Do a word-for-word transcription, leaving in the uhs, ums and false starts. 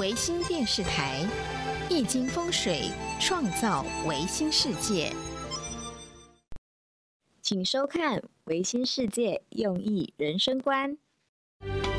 维新电视台易经风水创造维新世界， 请收看《维新世界用易人生观》。